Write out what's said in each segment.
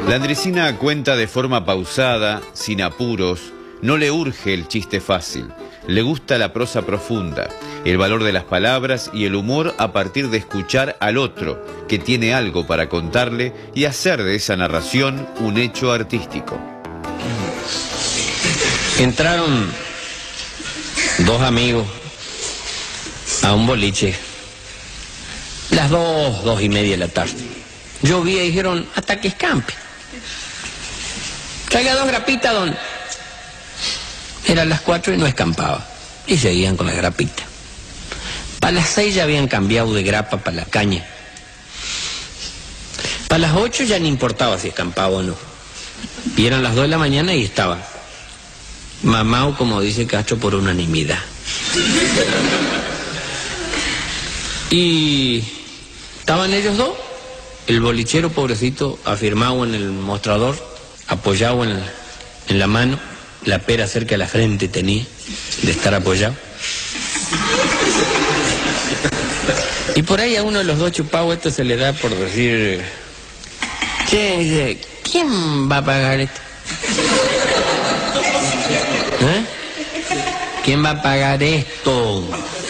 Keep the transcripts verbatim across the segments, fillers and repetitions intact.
La Andresina cuenta de forma pausada, sin apuros, no le urge el chiste fácil, le gusta la prosa profunda, el valor de las palabras y el humor a partir de escuchar al otro, que tiene algo para contarle y hacer de esa narración un hecho artístico. Entraron dos amigos a un boliche, las dos, dos y media de la tarde. Llovía y dijeron, hasta que escampe. Traiga dos grapitas, don. Eran las cuatro y no escampaba. Y seguían con las grapitas. Para las seis ya habían cambiado de grapa para la caña. Para las ocho ya no importaba si escampaba o no. Y eran las dos de la mañana y estaban mamao, como dice Castro, por unanimidad. Y estaban ellos dos, el bolichero pobrecito afirmado en el mostrador, apoyado en la, en la mano, la pera cerca de la frente tenía, de estar apoyado. Y por ahí a uno de los dos chupados esto se le da por decir, che, dice, ¿quién va a pagar esto? ¿Eh? ¿Quién va a pagar esto?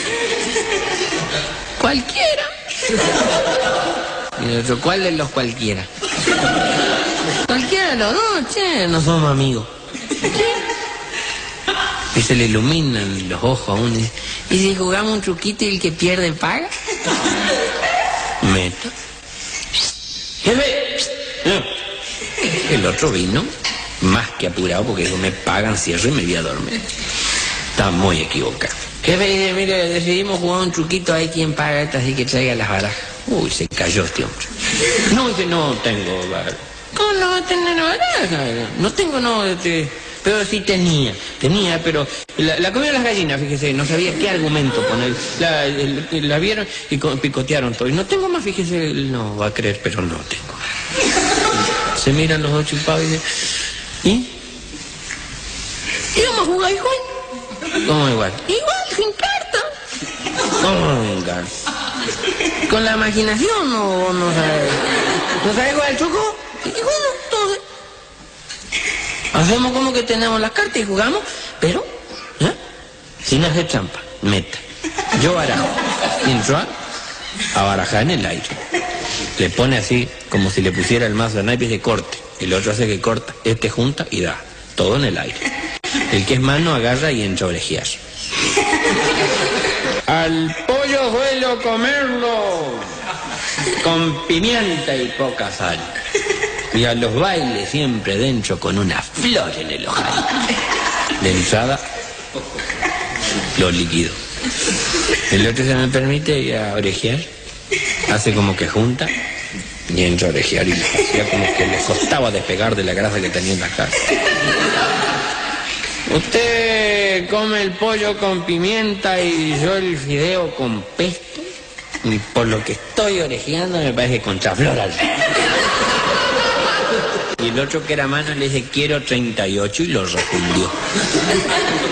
Cualquiera. Y el otro, ¿cuál de los cualquiera? Cualquiera de los dos, che, no somos amigos. Y se le iluminan los ojos a uno. ¿Y si jugamos un truquito y el que pierde paga? Meto. Jefe. El otro vino más que apurado porque dijo, me pagan, cierro y me voy a dormir. Está muy equivocado. Jefe dice, mire, decidimos jugar un truquito, hay quien paga esta, así que traiga las barajas. Uy, se cayó este hombre. No, dice, no tengo barajas. ¿Cómo no va a tener barajas? No tengo, no, este, pero sí tenía, tenía, pero la, la comieron las gallinas, fíjese, no sabía qué argumento poner. La, el, la vieron y picotearon todo. Y no tengo más, fíjese, no va a creer, pero no tengo más. Se miran los dos chupados y dicen, ¿y? ¿Y vamos a jugar igual? ¿Cómo igual? Igual, sin carta. ¿Cómo sin carta? ¿Con la imaginación o no sabes? ¿No sabes jugar el truco? Y bueno, entonces hacemos como que tenemos las cartas y jugamos, pero ¿eh? sin hacer trampa. Meta. Yo barajo. Entro a, a barajar en el aire. Le pone así, como si le pusiera el mazo de naipes de corte. El otro hace que corta, este junta y da. Todo en el aire. El que es mano agarra y entra a orejear. Al pollo suelo comerlo con pimienta y poca sal. Y a los bailes siempre dentro con una flor en el ojal. De entrada, lo liquido. El otro se me permite ir a orejear. Hace como que junta y entra a orejear y le hacía como que le costaba despegar de la grasa que tenía en la cara. Usted come el pollo con pimienta y yo el fideo con pesto. Y por lo que estoy orejeando me parece contraflor al rey. Y el otro que era mano le dice, quiero treinta y ocho y lo refundió.